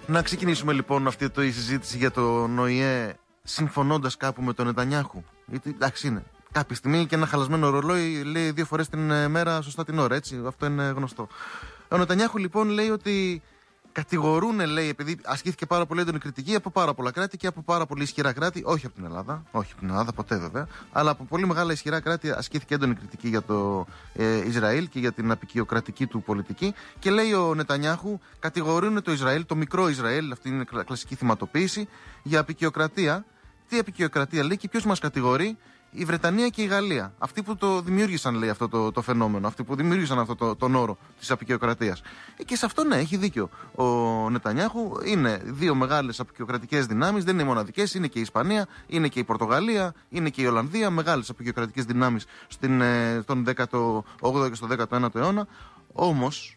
Να ξεκινήσουμε λοιπόν αυτή η συζήτηση για το ΟΗΕ συμφωνώντας κάπου με τον Νετανιάχου. Γιατί εντάξει είναι. Κάποια στιγμή και ένα χαλασμένο ρολόι λέει 2 φορές την μέρα σωστά την ώρα, έτσι. Αυτό είναι γνωστό. Ο Νετανιάχου λοιπόν λέει ότι κατηγορούν, λέει, επειδή ασκήθηκε πάρα πολύ έντονη κριτική από πάρα πολλά κράτη και από πάρα πολύ ισχυρά κράτη, όχι από την Ελλάδα, ποτέ βέβαια, αλλά από πολύ μεγάλα ισχυρά κράτη ασκήθηκε έντονη κριτική για το Ισραήλ και για την απικιοκρατική του πολιτική. Και λέει ο Νετανιάχου, κατηγορούν το Ισραήλ, το μικρό Ισραήλ, αυτή είναι η κλασική θυματοποίηση, για απικιοκρατία. Τι απικιοκρατία λέει και ποιος μας κατηγορεί? Η Βρετανία και η Γαλλία. Αυτοί που το δημιούργησαν, λέει, αυτό το φαινόμενο. Αυτοί που δημιούργησαν αυτό τον όρο της απικιοκρατίας. Και σε αυτό, ναι, έχει δίκιο ο Νετανιάχου. Είναι 2 μεγάλες απικιοκρατικές δυνάμεις. Δεν είναι μοναδικές. Είναι και η Ισπανία, είναι και η Πορτογαλία, είναι και η Ολλανδία. Μεγάλες απικιοκρατικές δυνάμεις στον 18ο και στο 19ο αιώνα. Όμως,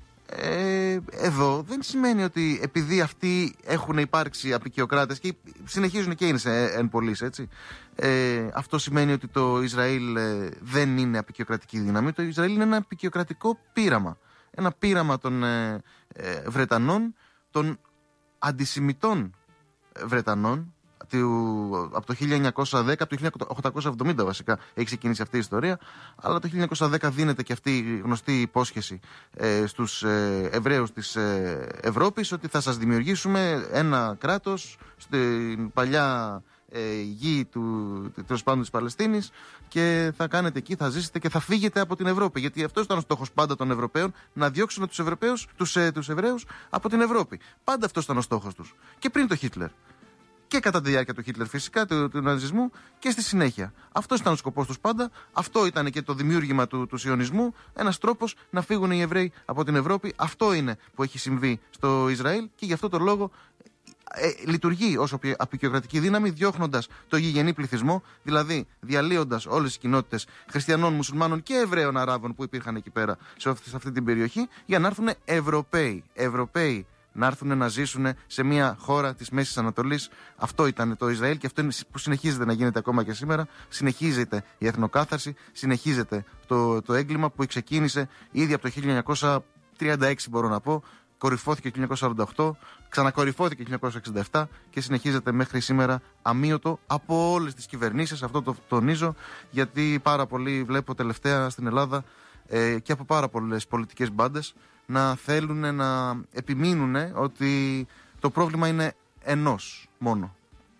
εδώ δεν σημαίνει ότι επειδή αυτοί έχουν υπάρξει απικιοκράτες και συνεχίζουν και είναι εν πολλοίς, έτσι, αυτό σημαίνει ότι το Ισραήλ δεν είναι απικιοκρατική δύναμη. Το Ισραήλ είναι ένα απικιοκρατικό πείραμα. Ένα πείραμα των Βρετανών, των αντισημιτών Βρετανών, από το 1910, από το 1870 βασικά έχει ξεκινήσει αυτή η ιστορία, αλλά το 1910 δίνεται και αυτή η γνωστή υπόσχεση στους Εβραίους της Ευρώπης ότι θα σας δημιουργήσουμε ένα κράτος στην παλιά γη τέλος πάντων της Παλαιστίνης και θα κάνετε εκεί, θα ζήσετε και θα φύγετε από την Ευρώπη. Γιατί αυτός ήταν ο στόχος πάντα των Ευρωπαίων, να διώξουν τους Εβραίους από την Ευρώπη. Πάντα αυτός ήταν ο στόχος τους. Και πριν το Χίτλερ. Και κατά τη διάρκεια του Χίτλερ φυσικά, του ναζισμού και στη συνέχεια. Αυτός ήταν ο σκοπός τους πάντα. Αυτό ήταν και το δημιούργημα του Σιωνισμού. Ένας τρόπος να φύγουν οι Εβραίοι από την Ευρώπη. Αυτό είναι που έχει συμβεί στο Ισραήλ και γι' αυτό το λόγο λειτουργεί ως απικιοκρατική δύναμη, διώχνοντας το γηγενή πληθυσμό, δηλαδή διαλύοντας όλες τις κοινότητες χριστιανών, μουσουλμάνων και Εβραίων Αράβων που υπήρχαν εκεί πέρα σε αυτή την περιοχή, για να έρθουν Ευρωπαίοι να έρθουν να ζήσουν σε μια χώρα της Μέσης Ανατολής. Αυτό ήταν το Ισραήλ και αυτό είναι που συνεχίζεται να γίνεται ακόμα και σήμερα. Συνεχίζεται η εθνοκάθαρση, συνεχίζεται το έγκλημα που ξεκίνησε ήδη από το 1936, μπορώ να πω. Κορυφώθηκε το 1948, ξανακορυφώθηκε το 1967 και συνεχίζεται μέχρι σήμερα αμύωτο από όλες τις κυβερνήσεις. Αυτό το τονίζω, γιατί πάρα πολύ βλέπω τελευταία στην Ελλάδα και από πάρα πολλές πολιτικές μπάντες να θέλουν να επιμείνουν ότι το πρόβλημα είναι ενός μόνο.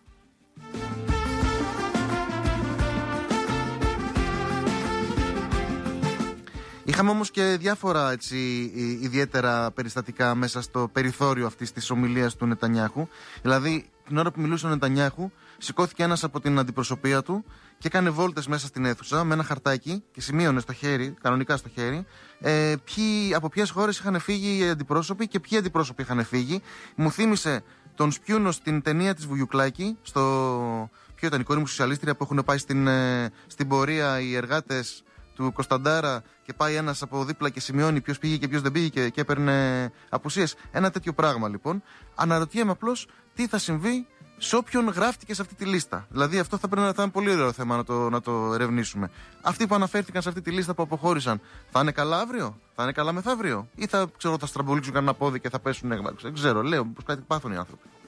Είχαμε όμως και διάφορα ιδιαίτερα περιστατικά μέσα στο περιθώριο αυτής της ομιλίας του Νετανιάχου. Δηλαδή, την ώρα που μιλούσε ο Νετανιάχου, σηκώθηκε ένας από την αντιπροσωπεία του και έκανε βόλτες μέσα στην αίθουσα με ένα χαρτάκι και σημείωνε στο χέρι, κανονικά στο χέρι, από ποιες χώρες είχαν φύγει οι αντιπρόσωποι και ποιοι αντιπρόσωποι είχαν φύγει. Μου θύμισε τον Σπιούνο στην ταινία της Βουγιουκλάκη, ποιο ήταν, η κόρη μου σοσιαλίστρια, που έχουν πάει στην πορεία οι εργάτες του Κωνσταντάρα και πάει ένας από δίπλα και σημειώνει ποιος πήγε και ποιος δεν πήγε και έπαιρνε απουσίες. Ένα τέτοιο πράγμα λοιπόν. Αναρωτιέμαι απλώς τι θα συμβεί σε όποιον γράφτηκε σε αυτή τη λίστα. Δηλαδή αυτό θα είναι πολύ ωραίο θέμα να το ερευνήσουμε. Αυτοί που αναφέρθηκαν σε αυτή τη λίστα που αποχώρησαν, θα είναι καλά αύριο, θα είναι καλά μεθαύριο, ή θα στραμπολίξουν κανένα πόδι και θα πέσουν έγμα. Δεν ξέρω, λέω πως κάτι πάθουν οι άνθρωποι.